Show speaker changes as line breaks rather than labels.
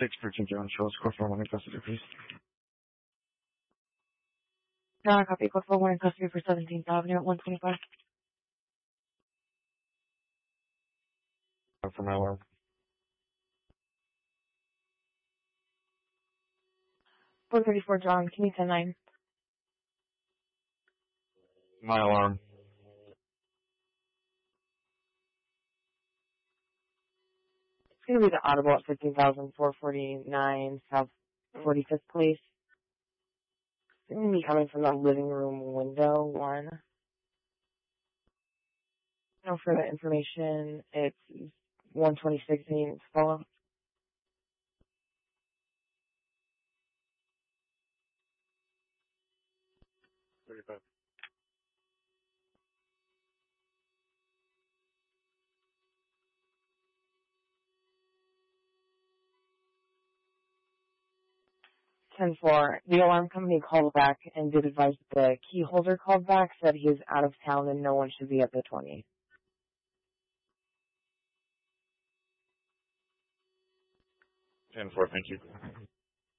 Virgin John Schultz, Court 1 in custody, please.
John, copy, Court 1 in custody for 17th Avenue at 125.
For my alarm.
434, John, can you 10-9?
My alarm.
It's going to be the Audible at 15,449 South 45th Place. It's going to be coming from the living room window one. No further information. It's 126 needs to follow.
$35.
Ten four. The alarm company called back and did advise that the key holder called back, said he was out of town and no one should be at the 20.
10-4, thank you.